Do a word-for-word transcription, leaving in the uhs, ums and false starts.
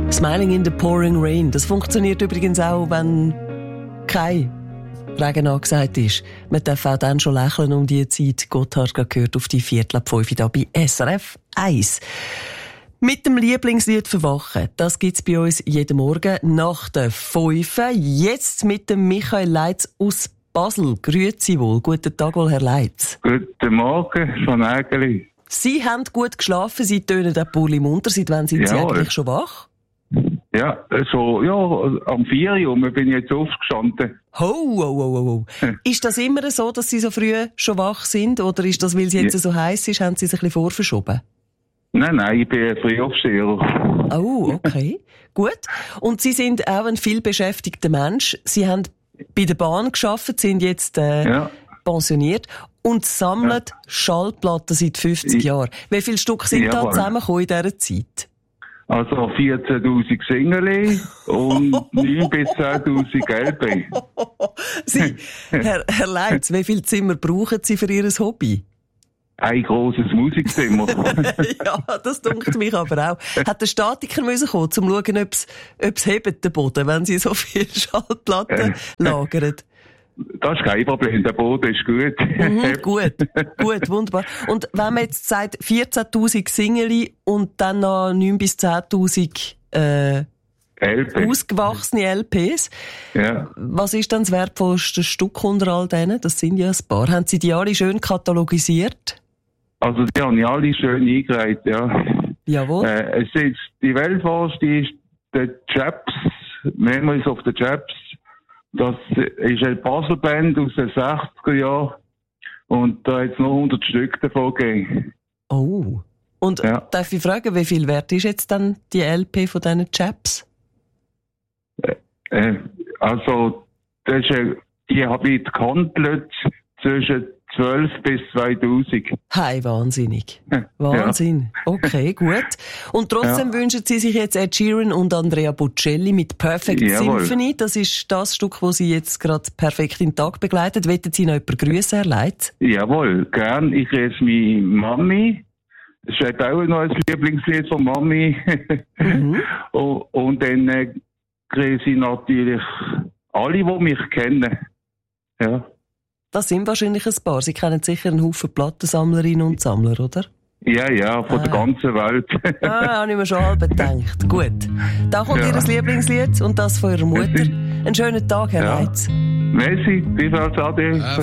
Smiling in the pouring rain. Das funktioniert übrigens auch, wenn kein Regen angesagt ist. Man darf auch dann schon lächeln um die Zeit. Gotthard gehört auf die Viertel ab fünf hier bei S R F eins. Mit dem Lieblingslied verwachen. Das gibt's bei uns jeden Morgen nach der fünf. Jetzt mit dem Michael Leitz aus Basel. Grüezi wohl. Guten Tag wohl, Herr Leitz. Guten Morgen, von Ägeli. Sie haben gut geschlafen, Sie tönen den Pulli munter. Seit wann sind Sie Jawohl. eigentlich schon wach? Ja, so, ja, am vier Uhr bin ich jetzt aufgestanden. Ho, ho, ho, ho, ho. Ist das immer so, dass Sie so früh schon wach sind? Oder ist das, weil es jetzt Ja. so heiß ist, haben Sie sich ein bisschen vorverschoben? Nein, nein, ich bin ein Frühaufsteher. Oh, okay. Gut. Und Sie sind auch ein vielbeschäftigter Mensch. Sie haben bei der Bahn gearbeitet, sind jetzt äh, Ja. pensioniert und sammeln Schallplatten seit fünfzig Ich- Jahren. Wie viele Stück sind da Jawohl. zusammengekommen in dieser Zeit? Also vierzehntausend Singeli und neun bis zehntausend L P. Sie, Herr, Herr Leitz, wie viele Zimmer brauchen Sie für Ihr Hobby? Ein grosses Musikzimmer. Ja, das dunkt mich aber auch. Hat der Statiker müssen kommen, um zu schauen, ob es hebt, den Boden, wenn Sie so viele Schallplatten lagern? Das ist kein Problem, der Boden ist gut. Mhm, gut, gut, wunderbar. Und wenn man jetzt sagt, vierzehntausend Singeli und dann noch neun bis zehntausend äh, L P. ausgewachsene L Ps, Ja. was ist dann das wertvollste Stück unter all denen? Das sind ja ein paar. Haben Sie die alle schön katalogisiert? Also die haben ja alle schön eingereiht, ja. Jawohl. Äh, es ist die weltvorste ist der Chaps, Memories of the Chaps. Das ist eine Puzzleband aus den sechziger Jahren. Und da hat es noch hundert Stück davon gegeben. Oh. Und Ja. darf ich fragen, wie viel wert ist jetzt dann die L P von diesen Chaps? Äh, also, das ist, äh, die habe ich gehandelt zwischen zwölf bis zweitausend. Hey, wahnsinnig. Wahnsinn. Okay, gut. Und trotzdem Ja. wünschen Sie sich jetzt Ed Sheeran und Andrea Bocelli mit Perfect Jawohl. Symphony. Das ist das Stück, das Sie jetzt gerade perfekt in den Tag begleitet. Wollen Sie noch jemanden grüssen, Herr Leitz? Jawohl, gern. Ich lese meine Mami. Das ist halt auch noch ein Lieblingslied von Mami. Mhm. und, und dann äh, lese ich natürlich alle, die mich kennen. Ja. Das sind wahrscheinlich ein paar. Sie kennen sicher einen Haufen Plattensammlerinnen und Sammler, oder? Ja, ja, von Ah. der ganzen Welt. Ah, habe ich mir schon halb gedacht. Gut. Da kommt Ja. Ihr Lieblingslied und das von Ihrer Mutter. Merci. Einen schönen Tag, Herr Ja. Leitz. Merci, bis bald, Ade.